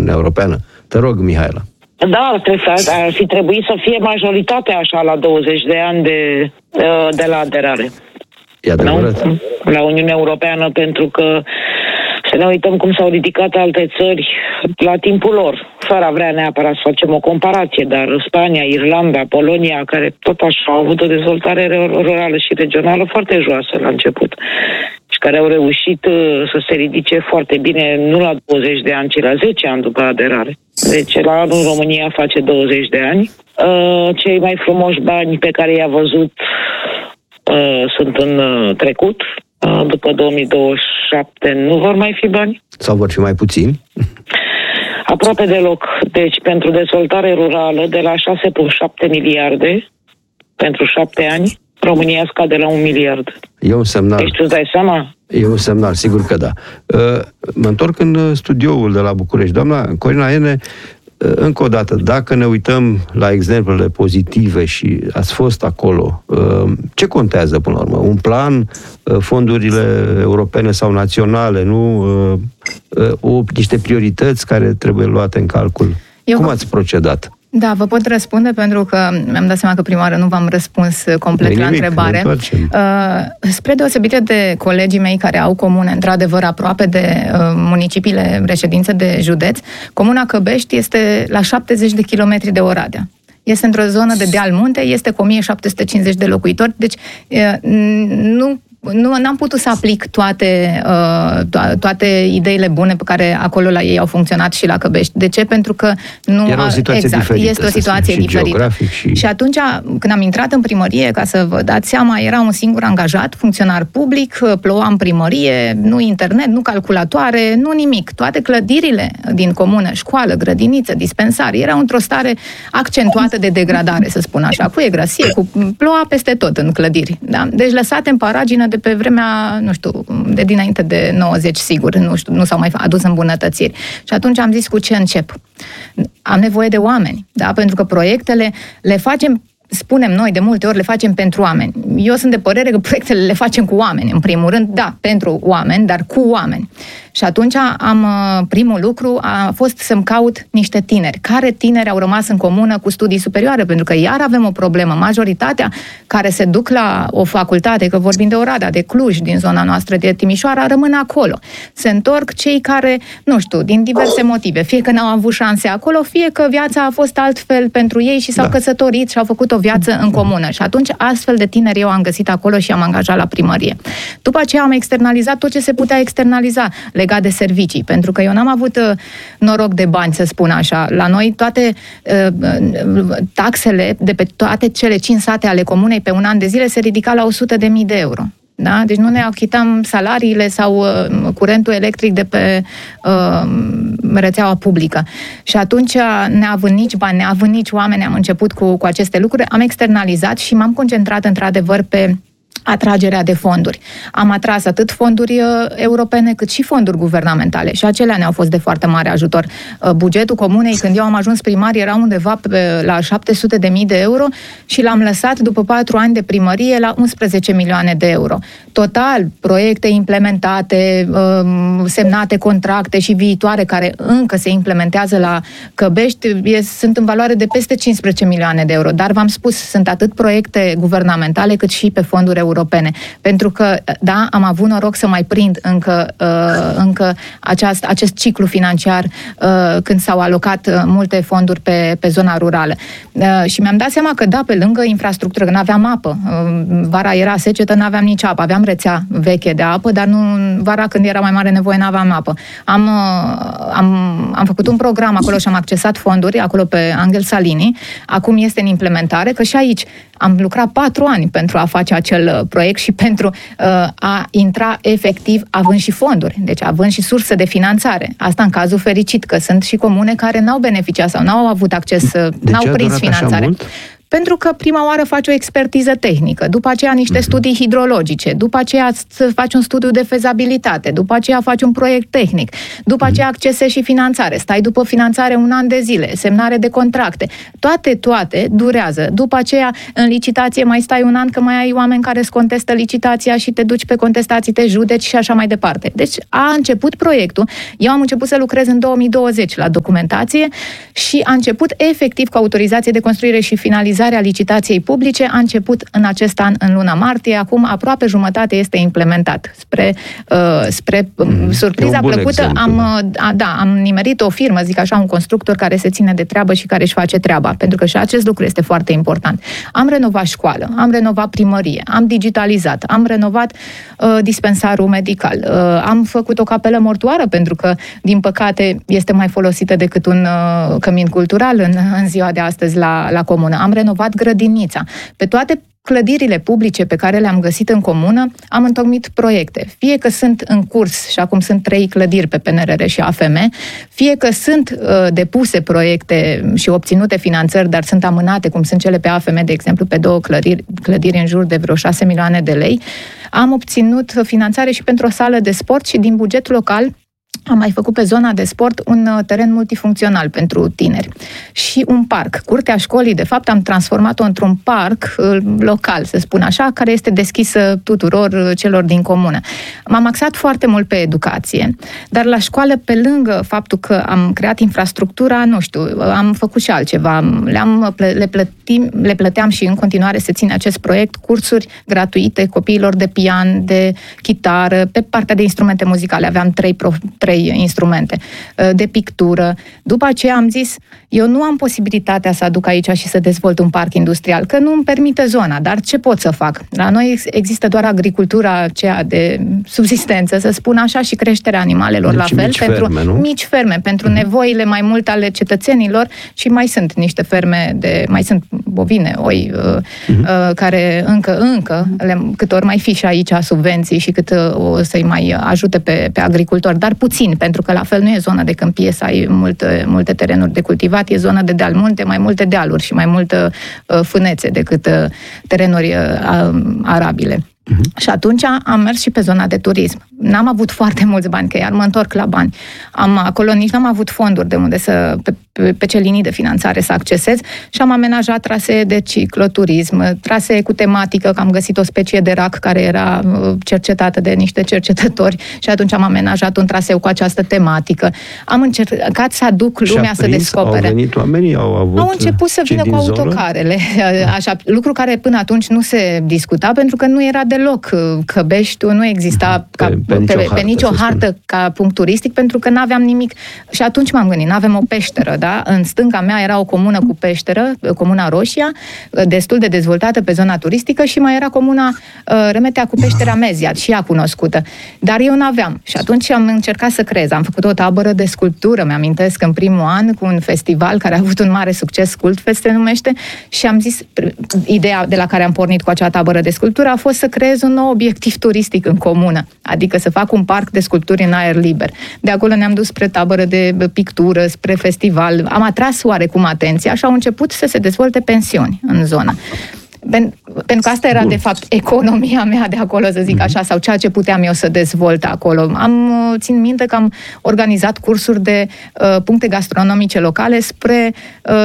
Uniunea Europeană. Te rog, Mihaela. Da, ar fi trebuit să fie majoritatea așa la 20 de ani de la aderare. E adevărat? La Uniunea Europeană, pentru că să ne uităm cum s-au ridicat alte țări la timpul lor, fără a vrea neapărat să facem o comparație, dar Spania, Irlanda, Polonia, care tot așa au avut o dezvoltare rurală și regională foarte joasă la început și care au reușit să se ridice foarte bine, nu la 20 de ani, ci la 10 ani după aderare. Deci la anul România face 20 de ani. Cei mai frumoși bani pe care i-a văzut sunt în trecut. După 2027 nu vor mai fi bani. Sau vor fi mai puțini? Aproape deloc. Deci pentru dezvoltare rurală de la 6,7 miliarde pentru 7 ani, România scade la 1 miliard. E un semnal. Deci tu îți dai seama? E un semnal, sigur că da. Mă întorc în studioul de la București. Doamna Corina Ene, încă o dată, dacă ne uităm la exemplele pozitive și ați fost acolo, ce contează până la urmă? Un plan, fondurile europene sau naționale, nu? Niște priorități care trebuie luate în calcul. Cum ați procedat? Da, vă pot răspunde pentru că mi-am dat seama că prima oară nu v-am răspuns complet la întrebare. Spre deosebire de colegii mei care au comune într-adevăr aproape de municipiile reședințe de județ, Comuna Căbești este la 70 de kilometri de Oradea. Este într-o zonă de deal munte, este cu 1750 de locuitori, deci n-am putut să aplic toate ideile bune pe care acolo la ei au funcționat și la Căbești. De ce? Pentru că nu... Era o situație diferită. Este o situație diferită. Și atunci, când am intrat în primărie, ca să vă dați seama, era un singur angajat, funcționar public, ploua în primărie, nu internet, nu calculatoare, nu nimic. Toate clădirile din comună, școală, grădiniță, dispensar, erau într-o stare accentuată de degradare, să spun așa, cu egrăsie, ploua peste tot în clădiri. Da? Deci lăsate în paragină de pe vremea, nu știu, de dinainte de 90, sigur, nu s-au mai adus îmbunătățiri. Și atunci am zis, cu ce încep? Am nevoie de oameni, da? Pentru că proiectele le facem, spunem noi de multe ori, le facem pentru oameni. Eu sunt de părere că proiectele le facem cu oameni, în primul rând, da, pentru oameni, dar cu oameni. Și atunci primul lucru a fost să-mi caut niște tineri. Care tineri au rămas în comună cu studii superioare? Pentru că iar avem o problemă. Majoritatea care se duc la o facultate, că vorbim de Oradea, de Cluj, din zona noastră de Timișoara, rămân acolo. Se întorc cei care, nu știu, din diverse motive. Fie că n-au avut șanse acolo, fie că viața a fost altfel pentru ei și s-au căsătorit și au făcut o viață în comună. Și atunci astfel de tineri eu am găsit acolo și am angajat la primărie. După aceea am externalizat tot ce se putea externaliza legat de servicii, pentru că eu n-am avut noroc de bani, să spun așa. La noi toate taxele de pe toate cele 5 sate ale comunei pe un an de zile se ridica la 100.000 de euro. Da? Deci nu ne achitam salariile sau curentul electric de pe rețeaua publică. Și atunci, neavând nici bani, neavând nici oameni, am început cu aceste lucruri, am externalizat și m-am concentrat într-adevăr pe atragerea de fonduri. Am atras atât fonduri europene cât și fonduri guvernamentale și acelea ne-au fost de foarte mare ajutor. Bugetul comunei, când eu am ajuns primar, era undeva la 700.000 de euro și l-am lăsat după 4 ani de primărie la 11 milioane de euro. Total, proiecte implementate, semnate contracte și viitoare care încă se implementează la Căbești sunt în valoare de peste 15 milioane de euro. Dar v-am spus, sunt atât proiecte guvernamentale cât și pe fonduri europene. Pentru că, da, am avut noroc să mai prind încă acest ciclu financiar când s-au alocat multe fonduri pe zona rurală. Și mi-am dat seama că, da, pe lângă infrastructură, că n-aveam apă. Vara era secetă, n-aveam nici apă. Aveam rețea veche de apă, dar nu vara, când era mai mare nevoie, n-aveam apă. Am făcut un program acolo și am accesat fonduri, acolo pe Angel Salini. Acum este în implementare, că și aici am lucrat 4 ani pentru a face acel proiect și pentru a intra efectiv având și fonduri, deci având și surse de finanțare. Asta în cazul fericit, că sunt și comune care n-au beneficiat sau n-au avut acces, n-au prins finanțare. Pentru că prima oară faci o expertiză tehnică, după aceea niște studii hidrologice, după aceea faci un studiu de fezabilitate, după aceea faci un proiect tehnic, după aceea accesezi și finanțare, stai după finanțare un an de zile, semnare de contracte. Toate durează. După aceea, în licitație mai stai un an că mai ai oameni care îți contestă licitația și te duci pe contestații, te judeci și așa mai departe. Deci a început proiectul. Eu am început să lucrez în 2020 la documentație și a început efectiv cu autorizație de construire și finalizarea licitației publice. A început în acest an, în luna martie. Acum aproape jumătate este implementat. Spre surpriza plăcută, am nimerit o firmă, zic așa, un constructor care se ține de treabă și care își face treaba, pentru că și acest lucru este foarte important. Am renovat școală, am renovat primărie, am digitalizat, am renovat dispensarul medical, am făcut o capelă mortoară, pentru că, din păcate, este mai folosită decât un cămin cultural în ziua de astăzi la comună. Am renovat grădinița. Pe toate clădirile publice pe care le-am găsit în comună, am întocmit proiecte. Fie că sunt în curs, și acum sunt 3 clădiri pe PNRR și AFM, fie că sunt depuse proiecte și obținute finanțări, dar sunt amânate, cum sunt cele pe AFM, de exemplu, pe 2 clădiri în jur de vreo 6 milioane de lei. Am obținut finanțare și pentru o sală de sport și din buget local am mai făcut pe zona de sport un teren multifuncțional pentru tineri și un parc. Curtea școlii, de fapt, am transformat-o într-un parc local, să spun așa, care este deschisă tuturor celor din comună. M-am axat foarte mult pe educație, dar la școală, pe lângă faptul că am creat infrastructura, nu știu, am făcut și altceva. Le plăteam și în continuare se ține acest proiect, cursuri gratuite copiilor de pian, de chitară, pe partea de instrumente muzicale aveam 3 instrumente, de pictură. După aceea am zis, eu nu am posibilitatea să aduc aici și să dezvolt un parc industrial, că nu îmi permite zona, dar ce pot să fac? La noi există doar agricultura aceea de subsistență, să spun așa, și creșterea animalelor, deci la fel, mici ferme, pentru nevoile mai mult ale cetățenilor și mai sunt niște ferme mai sunt bovine, oi, care încă, cât ori mai fi și aici subvenții și cât o să-i mai ajute pe agricultori, dar puțin, pentru că la fel nu e zonă de câmpie să ai multe terenuri de cultivat, e zonă de deal munte, mai multe dealuri și mai multă fânețe decât terenuri arabile. Și atunci am mers și pe zona de turism. N-am avut foarte mulți bani, că iar mă întorc la bani. Acolo nici n-am avut fonduri de unde pe ce linii de finanțare să accesez și am amenajat trasee de cicloturism, trasee cu tematică, că am găsit o specie de rac care era cercetată de niște cercetători și atunci am amenajat un traseu cu această tematică. Am încercat să aduc lumea să descopere. Au venit oamenii, au început să vină cu autocarele, așa, lucru care până atunci nu se discuta, pentru că nu era deloc Căbeștiul, nu exista pe nicio hartă ca punct turistic, pentru că n-aveam nimic. Și atunci m-am gândit, n-avem o peșteră, da? În stânga mea era o comună cu peșteră, comuna Roșia, destul de dezvoltată pe zona turistică și mai era comuna Remetea cu peștera Mezia, și ea cunoscută. Dar eu n-aveam. Și atunci am încercat să creez. Am făcut o tabără de sculptură, mi-amintesc, în primul an, cu un festival care a avut un mare succes, Sculptfest se numește, și am zis, ideea de la care am pornit cu acea tabără de sculptură a fost să creez un nou obiectiv turistic în comună, adică să fac un parc de sculpturi în aer liber. De acolo ne-am dus spre tabără de pictură, spre festival. Am atras oarecum atenția și au început să se dezvolte pensiuni în zonă. Pentru că asta era, de fapt, economia mea de acolo, să zic așa, sau ceea ce puteam eu să dezvolt acolo. Țin minte că am organizat cursuri de puncte gastronomice locale spre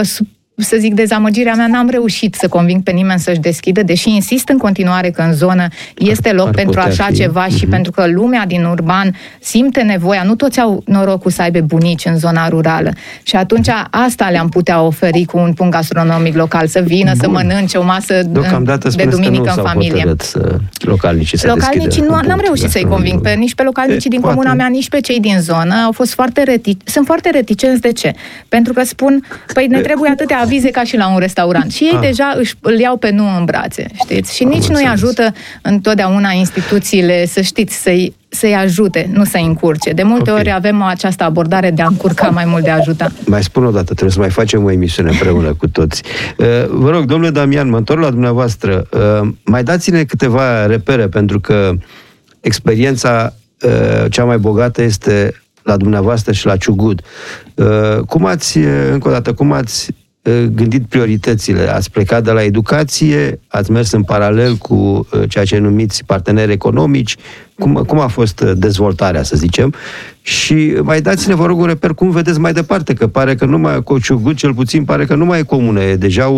să zic, dezamăgirea mea, n-am reușit să conving pe nimeni să-și deschidă, deși insist în continuare că în zonă este loc pentru așa ceva și pentru că lumea din urban simte nevoia, nu toți au norocul să aibă bunici în zona rurală. Și atunci asta le-am putea oferi cu un punct gastronomic local, să vină, să mănânce o masă de duminică în familie. Localnicii n-am reușit să-i conving nici pe localnicii din comuna mea, nici pe cei din zonă. Au fost sunt foarte reticenți. De ce? Pentru că spun, păi ne trebuie atâtea avize ca și la un restaurant. Și ei deja îl iau pe nu în brațe, știți? Și nici nu-i ajută întotdeauna instituțiile, să știți, să-i ajute, nu să-i încurce. De multe ori avem această abordare de a încurca mai mult de a ajuta. Mai spun o dată, trebuie să mai facem o emisiune împreună cu toți. Vă rog, domnule Damian, mă întorc la dumneavoastră. Mai dați-ne câteva repere, pentru că experiența cea mai bogată este la dumneavoastră și la Ciugud. Încă o dată, cum ați gândit prioritățile? Ați plecat de la educație, ați mers în paralel cu ceea ce numiți parteneri economici. Cum a fost dezvoltarea, să zicem? Și mai dați-ne, vă rog, un reper, cum vedeți mai departe, că pare că nu mai, Cociugut cel puțin, pare că nu mai e comună, e deja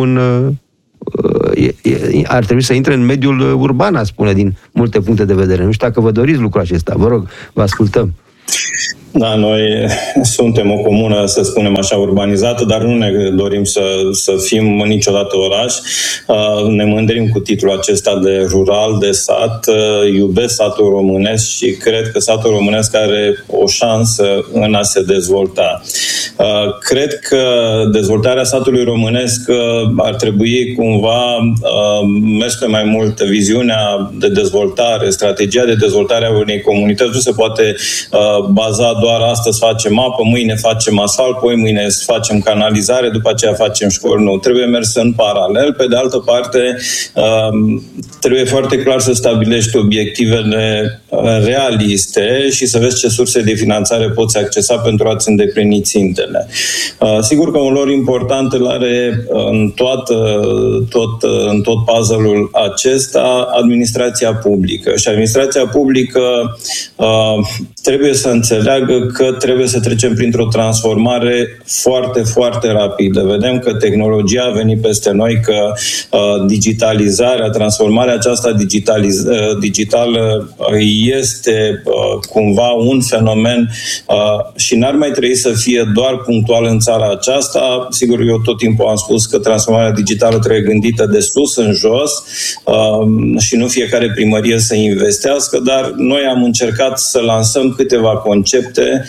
ar trebui să intre în mediul urban, a spune, din multe puncte de vedere. Nu știu dacă vă doriți lucrul acesta. Vă rog, vă ascultăm. Da, noi suntem o comună, să spunem așa, urbanizată, dar nu ne dorim să fim niciodată oraș. Ne mândrim cu titlul acesta de rural, de sat. Iubesc satul românesc și cred că satul românesc are o șansă în a se dezvolta. Cred că dezvoltarea satului românesc ar trebui cumva mers pe mai mult. Viziunea de dezvoltare, strategia de dezvoltare a unei comunități nu se poate baza doar astăzi facem apă, mâine facem asfalt, poi mâine facem canalizare, după aceea facem școli. Nu, trebuie mers în paralel. Pe de altă parte, trebuie foarte clar să stabilești obiectivele realiste și să vezi ce surse de finanțare poți accesa pentru a-ți îndeplini țintele. Sigur că un rol important îl are în tot puzzle-ul acesta administrația publică. Și administrația publică trebuie să înțeleagă că trebuie să trecem printr-o transformare foarte, foarte rapidă. Vedem că tehnologia a venit peste noi, că digitalizarea, transformarea aceasta digitală este cumva un fenomen și n-ar mai trebui să fie doar punctual în țara aceasta. Sigur, eu tot timpul am spus că transformarea digitală trebuie gândită de sus în jos și nu fiecare primărie să investească, dar noi am încercat să lansăm câteva concepte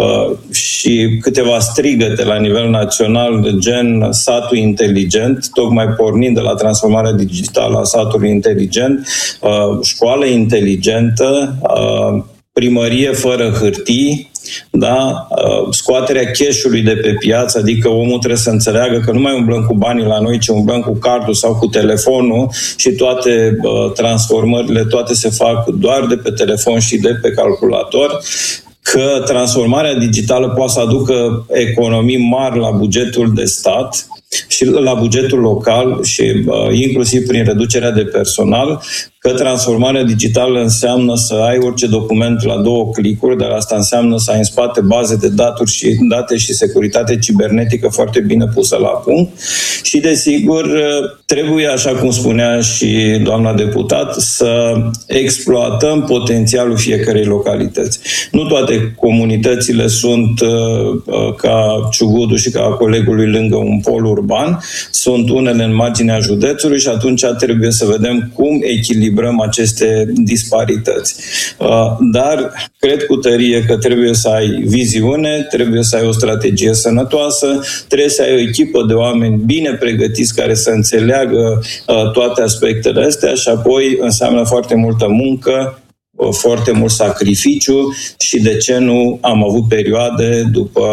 și câteva strigăte la nivel național, gen satul inteligent, tocmai pornind de la transformarea digitală a satului inteligent, școală inteligentă, primărie fără hârtii, da? Scoaterea cash-ului de pe piață, adică omul trebuie să înțeleagă că nu mai umblăm cu banii la noi, ci umblăm cu cardul sau cu telefonul și toate transformările, toate se fac doar de pe telefon și de pe calculator, că transformarea digitală poate să aducă economii mari la bugetul de stat și la bugetul local și inclusiv prin reducerea de personal, că transformarea digitală înseamnă să ai orice document la 2 clicuri, dar asta înseamnă să ai în spate baze de date și securitate cibernetică foarte bine pusă la punct. Și, desigur, trebuie, așa cum spunea și doamna deputat, să exploatăm potențialul fiecărei localități. Nu toate comunitățile sunt ca Ciugudu și ca colegului lângă un pol urban, sunt unele în marginea județului și atunci trebuie să vedem cum echilibrăm aceste disparități. Dar cred cu tărie că trebuie să ai viziune, trebuie să ai o strategie sănătoasă, trebuie să ai o echipă de oameni bine pregătiți care să înțeleagă toate aspectele astea și apoi înseamnă foarte multă muncă, foarte mult sacrificiu și, de ce nu, am avut perioade după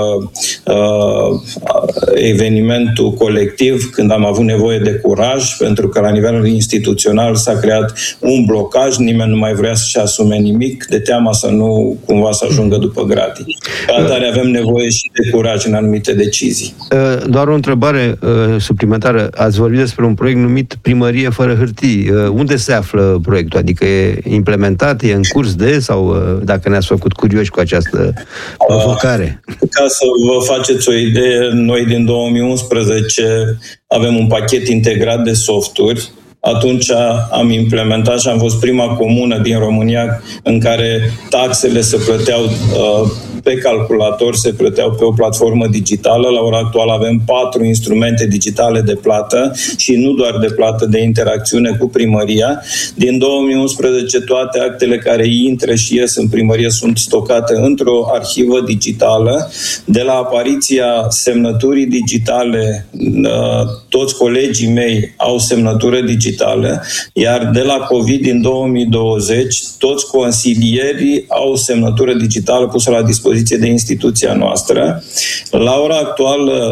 evenimentul colectiv când am avut nevoie de curaj, pentru că la nivelul instituțional s-a creat un blocaj, nimeni nu mai vrea să-și asume nimic, de teama să nu cumva să ajungă după gratii. Dar avem nevoie și de curaj în anumite decizii. Doar o întrebare suplimentară. Ați vorbit despre un proiect numit Primărie fără hârtii. Unde se află proiectul? Adică e implementat, e în curs de, sau dacă ne-ați făcut curioși cu această provocare? Ca să vă faceți o idee, noi din 2011 avem un pachet integrat de softuri. Atunci am implementat și am fost prima comună din România în care taxele se plăteau pe calculator, se plăteau pe o platformă digitală. La ora actuală avem 4 instrumente digitale de plată și nu doar de plată, de interacțiune cu primăria. Din 2011 toate actele care intră și ies în primărie sunt stocate într-o arhivă digitală. De la apariția semnăturii digitale, toți colegii mei au semnătură digitală, iar de la COVID din 2020 toți consilierii au semnătură digitală pusă la dispoziție de instituția noastră. La ora actuală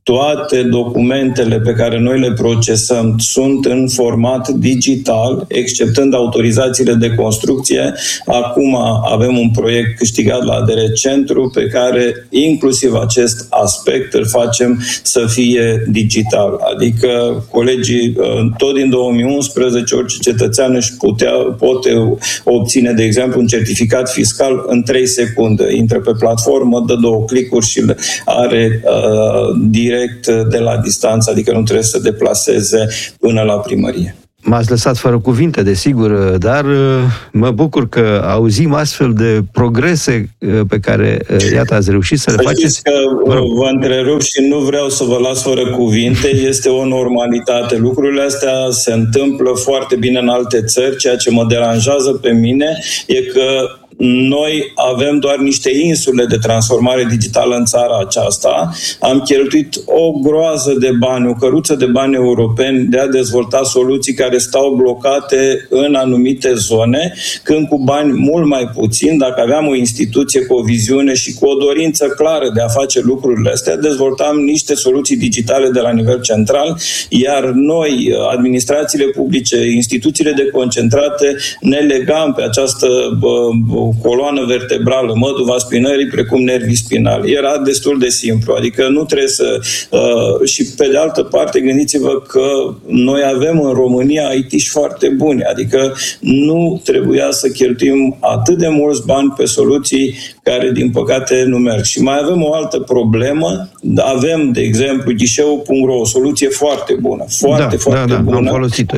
toate documentele pe care noi le procesăm sunt în format digital, exceptând autorizațiile de construcție. Acum avem un proiect câștigat la ADR Centru pe care inclusiv acest aspect îl facem să fie digital. Adică colegii, tot din 2011, orice cetățean își poate obține, de exemplu, un certificat fiscal în 3 secunde. Intră pe platformă, dă 2 clicuri și le are direct de la distanță, adică nu trebuie să deplaseze până la primărie. M-ați lăsat fără cuvinte, desigur, dar mă bucur că auzim astfel de progrese pe care, iată, ați reușit să le faceți. Că vă întrerup și nu vreau să vă las fără cuvinte, este o normalitate. Lucrurile astea se întâmplă foarte bine în alte țări. Ceea ce mă deranjează pe mine e că noi avem doar niște insule de transformare digitală în țara aceasta. Am cheltuit o groază de bani, o căruță de bani europeni de a dezvolta soluții care stau blocate în anumite zone, când cu bani mult mai puțin, dacă aveam o instituție cu o viziune și cu o dorință clară de a face lucrurile astea, dezvoltam niște soluții digitale de la nivel central, iar noi, administrațiile publice, instituțiile deconcentrate, ne legam pe această coloană vertebrală, măduva spinării, precum nervii spinali. Era destul de simplu, adică nu trebuie să... și pe de altă parte, gândiți-vă că noi avem în România IT-și foarte buni, adică nu trebuia să cheltuim atât de mulți bani pe soluții care, din păcate, nu merg. Și mai avem o altă problemă. Avem, de exemplu, ghișeu.ro, o soluție foarte bună, foarte bună. Am folosit-o.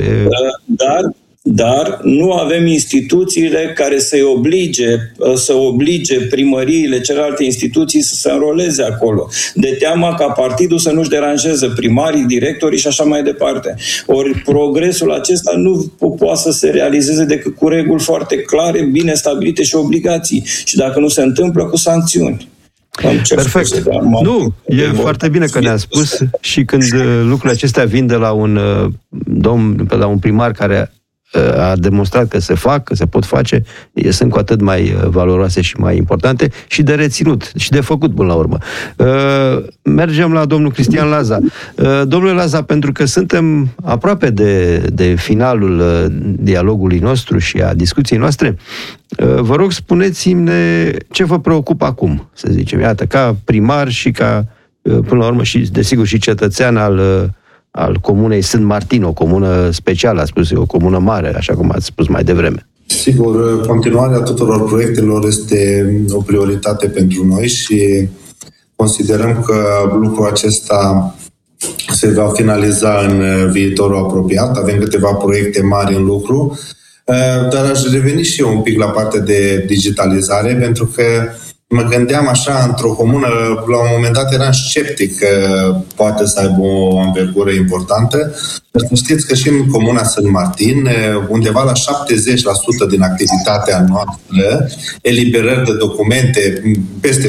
Dar nu avem instituțiile care să oblige primăriile, celelalte instituții să se înroleze acolo. De teama ca partidul să nu-și deranjeze primarii, directorii și așa mai departe. Ori progresul acesta nu poate să se realizeze decât cu reguli foarte clare, bine stabilite și obligații. Și dacă nu se întâmplă, cu sancțiuni. Perfect. Nu, e foarte bine că ne-a spus și când lucrurile acestea vin de la un domn, de la un primar care a demonstrat că se fac, că se pot face, sunt cu atât mai valoroase și mai importante și de reținut și de făcut până la urmă. Mergem la domnul Cristian Laza. Domnule Laza, pentru că suntem aproape de finalul dialogului nostru și a discuției noastre, vă rog, spuneți-mi ce vă preocupă acum, să zicem. Iată, ca primar și ca, până la urmă, și desigur și cetățean al comunei Sânt Martin, o comună specială, a spus, o comună mare, așa cum ați spus mai devreme. Sigur, continuarea tuturor proiectelor este o prioritate pentru noi și considerăm că lucrul acesta se va finaliza în viitorul apropiat. Avem câteva proiecte mari în lucru, dar aș reveni și eu un pic la partea de digitalizare, pentru că mă gândeam așa, într-o comună, la un moment dat eram sceptic că poate să aibă o învergură importantă. Dar să știți că și în comuna Sânt Martin, undeva la 70% din activitatea noastră, eliberări de documente, peste 70%,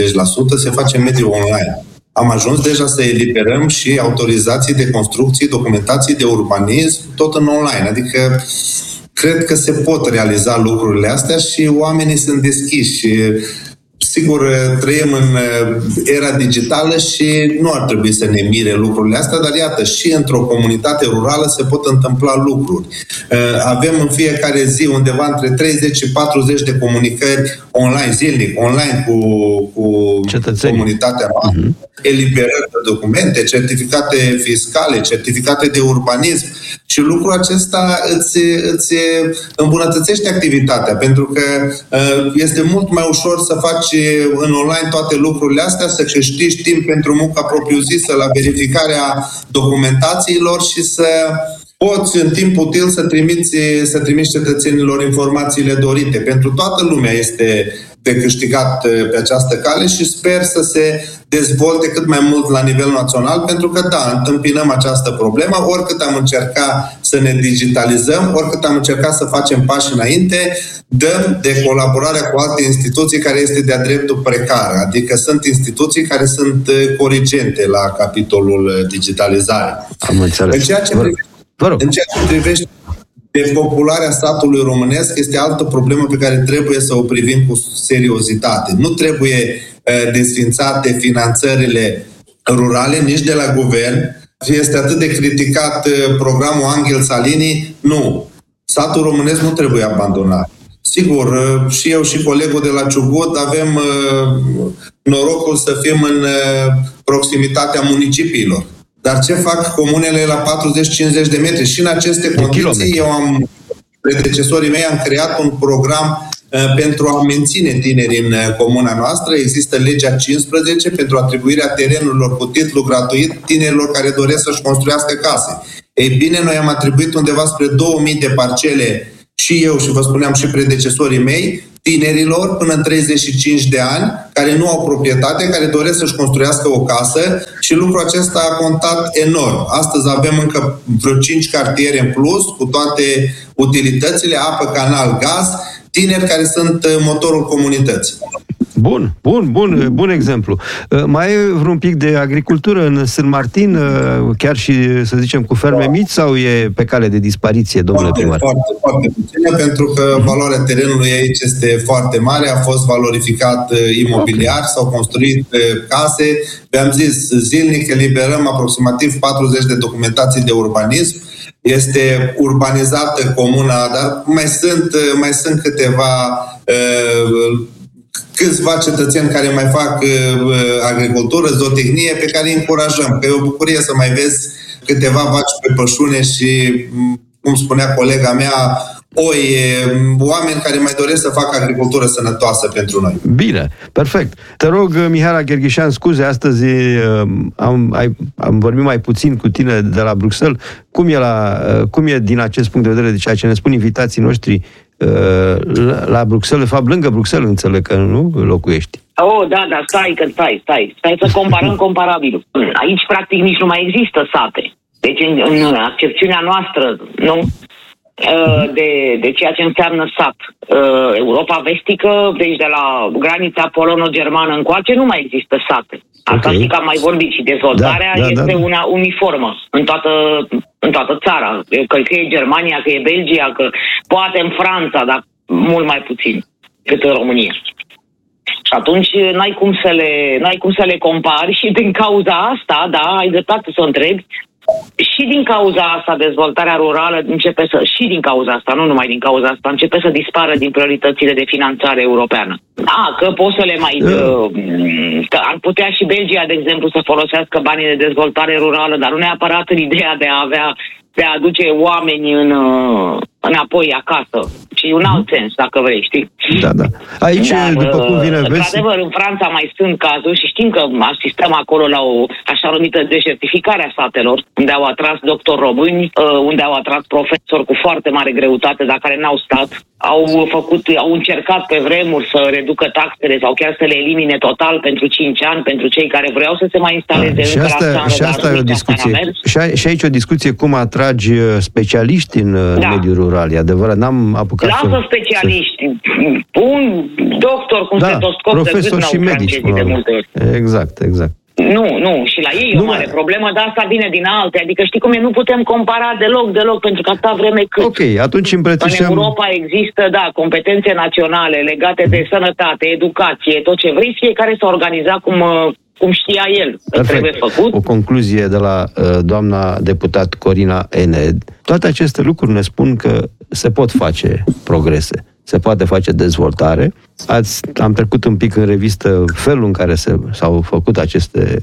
se face în mediul online. Am ajuns deja să eliberăm și autorizații de construcții, documentații de urbanism, tot în online. Adică cred că se pot realiza lucrurile astea și oamenii sunt deschiși. Sigur, trăim în era digitală și nu ar trebui să ne mire lucrurile astea, dar iată, și într-o comunitate rurală se pot întâmpla lucruri. Avem în fiecare zi undeva între 30 și 40 de comunicări online, zilnic, online cu comunitatea noastră. Eliberări de documente, certificate fiscale, certificate de urbanism și lucrul acesta îți îmbunătățește activitatea, pentru că este mult mai ușor să faci în online toate lucrurile astea, să câștigi timp pentru munca propriu-zisă la verificarea documentațiilor și să poți în timp util să trimiți cetățenilor informațiile dorite. Pentru toată lumea este de câștigat pe această cale și sper să se dezvolte cât mai mult la nivel național, pentru că, da, întâmpinăm această problemă, oricât am încercat să ne digitalizăm, oricât am încercat să facem pași înainte, dăm de colaborarea cu alte instituții care este de-a dreptul precară, adică sunt instituții care sunt corigente la capitolul digitalizare. Am înțeles. În ceea ce privește depopularea statului românesc, este altă problemă pe care trebuie să o privim cu seriozitate. Nu trebuie desfințate finanțările rurale, nici de la guvern. Este atât de criticat programul Angel Salini. Nu. Satul românesc nu trebuie abandonat. Sigur, și eu și colegul de la Ciugut avem norocul să fim în proximitatea municipiilor. Dar ce fac comunele la 40-50 de metri? Și în aceste condiții, predecesorii mei am creat un program pentru a menține tinerii în comuna noastră. Există legea 15 pentru atribuirea terenurilor cu titlu gratuit tinerilor care doresc să-și construiască case. Ei bine, noi am atribuit undeva spre 2000 de parcele, și eu și vă spuneam și predecesorii mei, tinerilor până în 35 de ani, care nu au proprietate, care doresc să-și construiască o casă, și lucrul acesta a contat enorm. Astăzi avem încă vreo 5 cartiere în plus, cu toate utilitățile, apă, canal, gaz, tineri care sunt motorul comunității. Bun exemplu. Mai e vreun pic de agricultură în Sân Martin, chiar și, să zicem, cu ferme mici, sau e pe cale de dispariție, domnule primar? Foarte puține, pentru că valoarea terenului aici este foarte mare, a fost valorificat imobiliar, s-au construit case. V-am zis, zilnic eliberăm aproximativ 40 de documentații de urbanism. Este urbanizată comuna, dar mai sunt câțiva cetățeni care mai fac agricultură, zootehnie, pe care îi încurajăm. Că e o bucurie să mai vezi câteva vaci pe pășune și, cum spunea colega mea, oameni care mai doresc să facă agricultură sănătoasă pentru noi. Bine, perfect. Te rog, Mihaela Gherghișan, scuze, astăzi am vorbit mai puțin cu tine de la Bruxelles. Cum e din acest punct de vedere de ceea ce ne spun invitații noștri la Bruxelles, de fapt lângă Bruxelles, înțeleg că nu locuiești. Da, stai să comparăm comparabilul. Aici practic nici nu mai există sate. Deci în accepțiunea noastră, nu? De ceea ce înseamnă sat. Europa vestică, deci de la granița polono-germană încoace, nu mai există sate. Asta și că am mai vorbit, și dezvoltarea este una uniformă în toată țara. Că e Germania, că e Belgia, că poate în Franța, dar mult mai puțin decât în România. Și atunci n-ai cum să le compari, și din cauza asta, ai dreptate să o întrebi, și din cauza asta dezvoltarea rurală și din cauza asta, nu numai din cauza asta, începe să dispară din prioritățile de finanțare europeană. Că poți să le mai... că ar putea și Belgia, de exemplu, să folosească banii de dezvoltare rurală, dar nu neapărat în ideea de a aduce oameni înapoi acasă, ci un alt sens, dacă vrei, știi? Da. Aici, după cum vine, vezi... Într-adevăr, în Franța mai sunt cazuri și știm că asistăm acolo la o așa numită deșertificare a satelor, unde au atras doctori români, unde au atras profesori cu foarte mare greutate, dar care n-au stat. Au încercat pe vremuri să reducă taxele sau chiar să le elimine total pentru 5 ani, pentru cei care vreau să se mai instaleze și asta e o discuție. Și aici o discuție, cum atragi specialiști în mediul rural. E adevărat, n-am apucat Lasă specialiști. Un doctor cu stetoscop profesor și medici, de multe ori. Exact. Nu, și la ei e o mare problemă, dar asta vine din alte. Adică știi cum e, nu putem compara deloc, pentru că atâta vreme cât... Ok, atunci îmbrățișăm... În Europa există, competențe naționale legate de sănătate, educație, tot ce vrei, fiecare s-a organizat cum știa el. Trebuie făcut. O concluzie de la doamna deputat Corina Ened. Toate aceste lucruri ne spun că se pot face progrese, se poate face dezvoltare. Am trecut un pic în revistă felul în care s-au făcut aceste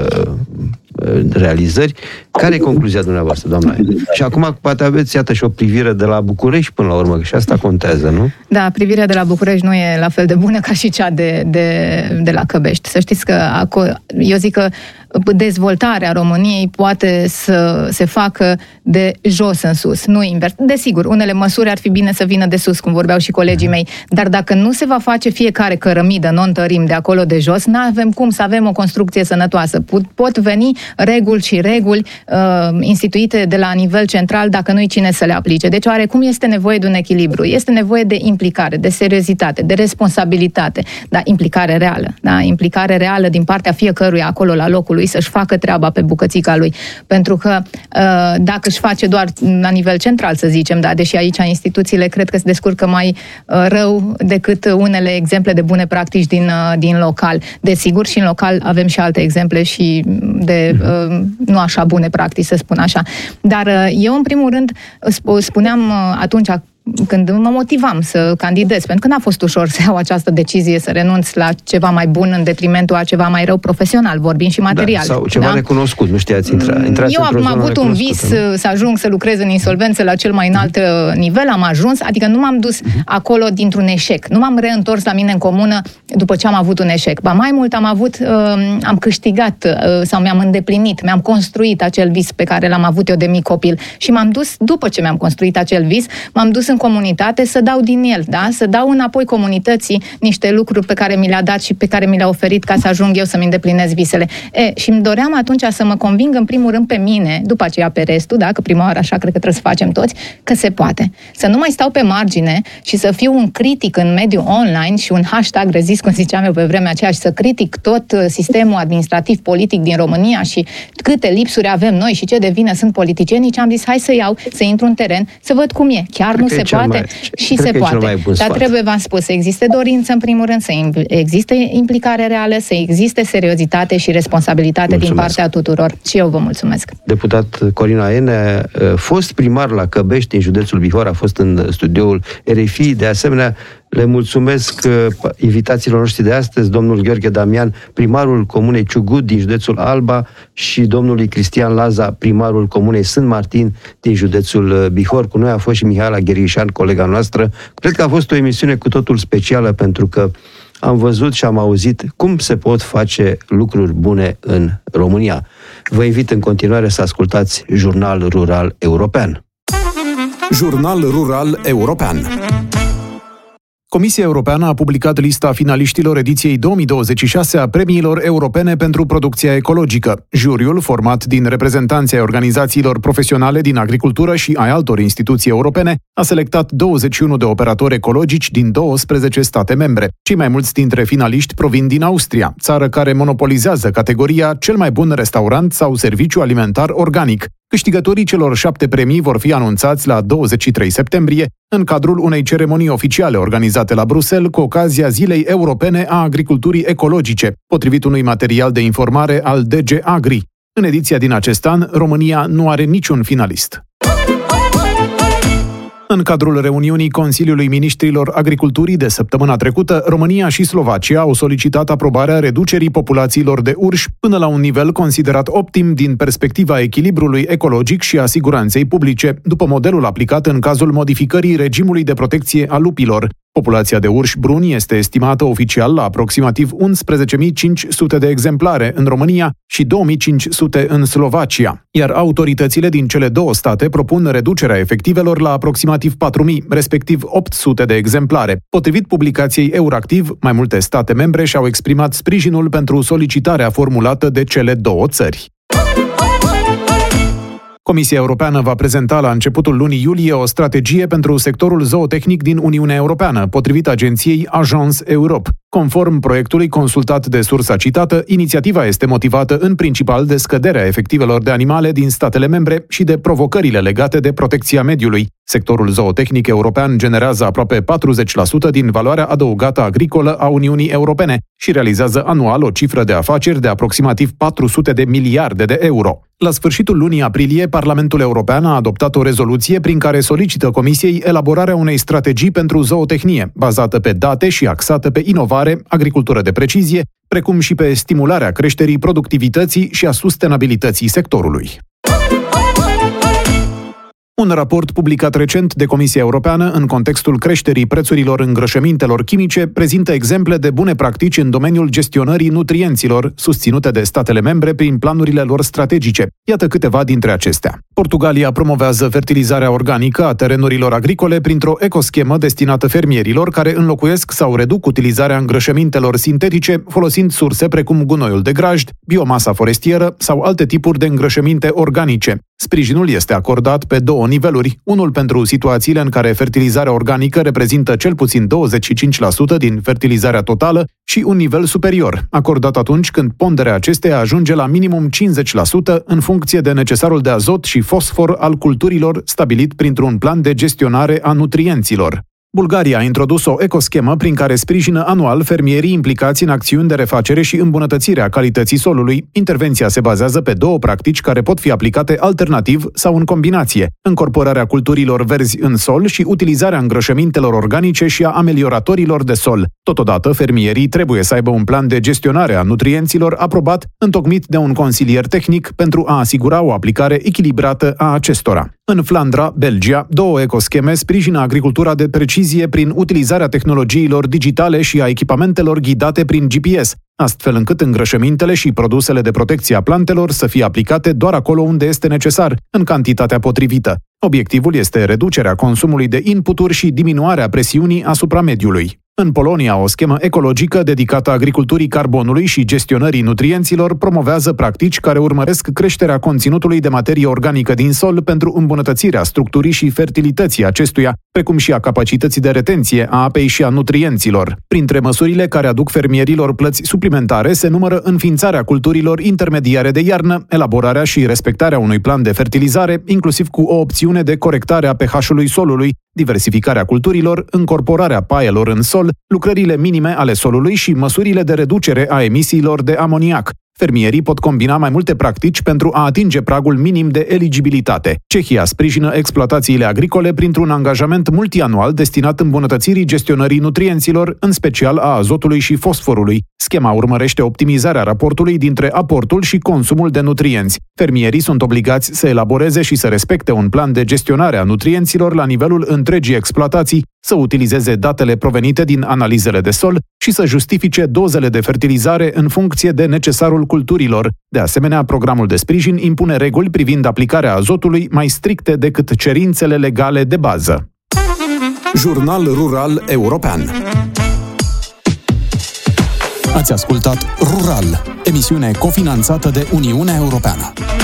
realizări. Care e concluzia dumneavoastră, doamna Ened? Și acum poate aveți, iată, și o privire de la București până la urmă, că și asta contează, nu? Da, privirea de la București nu e la fel de bună ca și cea de la Căbești. Să știți că eu zic că dezvoltarea României poate să se facă de jos în sus, nu invers. Desigur, unele măsuri ar fi bine să vină de sus, cum vorbeau și colegii mei, dar dacă nu se va face fiecare cărămidă, nu întărim de acolo de jos, n-avem cum să avem o construcție sănătoasă. Pot veni reguli și reguli instituite de la nivel central, dacă nu-i cine să le aplice. Deci, oarecum este nevoie de un echilibru. Este nevoie de implicare, de seriozitate, de responsabilitate, dar implicare reală. Da? Implicare reală din partea fiecăruia acolo la locul lui statului să-și facă treaba pe bucățica lui. Pentru că dacă își face doar la nivel central, să zicem, da, deși aici instituțiile cred că se descurcă mai rău decât unele exemple de bune practici din local. Desigur, și în local avem și alte exemple și de nu așa bune practici, să spun așa. Dar eu, în primul rând, spuneam atunci când mă motivam să candidez, pentru că n-a fost ușor să iau această decizie, să renunț la ceva mai bun în detrimentul a ceva mai rău profesional, vorbind și material. Da, sau ceva necunoscut, nu știați intrați. Eu am avut un vis să ajung să lucrez în insolvență la cel mai înalt nivel, am ajuns, adică nu m-am dus acolo dintr-un eșec, nu m-am reîntors la mine în comună după ce am avut un eșec. Ba mai mult am câștigat sau mi-am îndeplinit, mi-am construit acel vis pe care l-am avut eu de mic copil și m-am dus, după ce mi-am construit acel vis, m-am dus în comunitate să dau din el, da? Să dau înapoi comunității niște lucruri pe care mi le-a dat și pe care mi le-a oferit ca să ajung eu să-mi îndeplinesc visele. Și îmi doream atunci să mă conving în primul rând pe mine, după aceea pe restul, da? Că prima oară așa cred că trebuie să facem toți, că se poate. Să nu mai stau pe margine și să fiu un critic în mediul online și un hashtag rezist, cum ziceam eu pe vremea aceea, și să critic tot sistemul administrativ politic din România și câte lipsuri avem noi și ce de vină sunt politicienii, și am zis hai să intru în teren, să văd cum e. Chiar nu se poate și se poate. Dar trebuie, v-am spus, să existe dorință în primul rând, să existe implicare reală, să existe seriozitate și responsabilitate din partea tuturor. Și eu vă mulțumesc. Deputat Corina Ene, fost primar la Căbești, în județul Bihor, a fost în studioul RFI. De asemenea, le mulțumesc invitațiilor noștri de astăzi, domnul Gheorghe Damian, primarul comunei Ciugut din județul Alba, și domnului Cristian Laza, primarul comunei Sânt Martin din județul Bihor. Cu noi a fost și Mihaela Gherghișan, colega noastră. Cred că a fost o emisiune cu totul specială, pentru că am văzut și am auzit cum se pot face lucruri bune în România. Vă invit în continuare să ascultați Jurnal Rural European. Jurnal Rural European. Comisia Europeană a publicat lista finaliștilor ediției 2026 a premiilor europene pentru producția ecologică. Juriul, format din reprezentanții ai organizațiilor profesionale din agricultură și ai altor instituții europene, a selectat 21 de operatori ecologici din 12 state membre. Cei mai mulți dintre finaliști provin din Austria, țară care monopolizează categoria cel mai bun restaurant sau serviciu alimentar organic. Câștigătorii celor 7 premii vor fi anunțați la 23 septembrie, în cadrul unei ceremonii oficiale organizate la Bruxelles cu ocazia Zilei Europene a Agriculturii Ecologice, potrivit unui material de informare al DG Agri. În ediția din acest an, România nu are niciun finalist. În cadrul reuniunii Consiliului Ministrilor Agriculturii de săptămâna trecută, România și Slovacia au solicitat aprobarea reducerii populațiilor de urși până la un nivel considerat optim din perspectiva echilibrului ecologic și a siguranței publice, după modelul aplicat în cazul modificării regimului de protecție a lupilor. Populația de urși bruni este estimată oficial la aproximativ 11.500 de exemplare în România și 2.500 în Slovacia, iar autoritățile din cele două state propun reducerea efectivelor la aproximativ 4.000, respectiv 800 de exemplare. Potrivit publicației Euractiv, mai multe state membre și-au exprimat sprijinul pentru solicitarea formulată de cele două țări. Comisia Europeană va prezenta la începutul lunii iulie o strategie pentru sectorul zootehnic din Uniunea Europeană, potrivit agenției Agence Europe. Conform proiectului consultat de sursa citată, inițiativa este motivată în principal de scăderea efectivelor de animale din statele membre și de provocările legate de protecția mediului. Sectorul zootehnic european generează aproape 40% din valoarea adăugată agricolă a Uniunii Europene și realizează anual o cifră de afaceri de aproximativ 400 de miliarde de euro. La sfârșitul lunii aprilie, Parlamentul European a adoptat o rezoluție prin care solicită Comisiei elaborarea unei strategii pentru zootehnie, bazată pe date și axată pe inovare, agricultură de precizie, precum și pe stimularea creșterii productivității și a sustenabilității sectorului. Un raport publicat recent de Comisia Europeană în contextul creșterii prețurilor îngrășămintelor chimice prezintă exemple de bune practici în domeniul gestionării nutrienților, susținute de statele membre prin planurile lor strategice. Iată câteva dintre acestea. Portugalia promovează fertilizarea organică a terenurilor agricole printr-o ecoschemă destinată fermierilor care înlocuiesc sau reduc utilizarea îngrășămintelor sintetice folosind surse precum gunoiul de grajd, biomasa forestieră sau alte tipuri de îngrășăminte organice. Sprijinul este acordat pe două niveluri, unul pentru situațiile în care fertilizarea organică reprezintă cel puțin 25% din fertilizarea totală și un nivel superior, acordat atunci când ponderea acesteia ajunge la minimum 50% în funcție de necesarul de azot și fosfor al culturilor stabilit printr-un plan de gestionare a nutrienților. Bulgaria a introdus o ecoschemă prin care sprijină anual fermierii implicați în acțiuni de refacere și îmbunătățire a calității solului. Intervenția se bazează pe 2 practici care pot fi aplicate alternativ sau în combinație: încorporarea culturilor verzi în sol și utilizarea îngrășămintelor organice și a amelioratorilor de sol. Totodată, fermierii trebuie să aibă un plan de gestionare a nutrienților aprobat, întocmit de un consilier tehnic pentru a asigura o aplicare echilibrată a acestora. În Flandra, Belgia, 2 ecoscheme sprijină agricultura de precizie prin utilizarea tehnologiilor digitale și a echipamentelor ghidate prin GPS, astfel încât îngrășămintele și produsele de protecție a plantelor să fie aplicate doar acolo unde este necesar, în cantitatea potrivită. Obiectivul este reducerea consumului de inputuri și diminuarea presiunii asupra mediului. În Polonia, o schemă ecologică dedicată agriculturii carbonului și gestionării nutrienților promovează practici care urmăresc creșterea conținutului de materie organică din sol pentru îmbunătățirea structurii și fertilității acestuia, precum și a capacității de retenție a apei și a nutrienților. Printre măsurile care aduc fermierilor plăți suplimentare se numără înființarea culturilor intermediare de iarnă, elaborarea și respectarea unui plan de fertilizare, inclusiv cu o opțiune de corectare a pH-ului solului, diversificarea culturilor, încorporarea paielor în sol, lucrările minime ale solului și măsurile de reducere a emisiilor de amoniac. Fermierii pot combina mai multe practici pentru a atinge pragul minim de eligibilitate. Cehia sprijină exploatațiile agricole printr-un angajament multianual destinat îmbunătățirii gestionării nutrienților, în special a azotului și fosforului. Schema urmărește optimizarea raportului dintre aportul și consumul de nutrienți. Fermierii sunt obligați să elaboreze și să respecte un plan de gestionare a nutrienților la nivelul întregii exploatații, să utilizeze datele provenite din analizele de sol și să justifice dozele de fertilizare în funcție de necesarul culturilor. De asemenea, programul de sprijin impune reguli privind aplicarea azotului mai stricte decât cerințele legale de bază. Jurnal Rural European. Ați ascultat Rural, emisiune cofinanțată de Uniunea Europeană.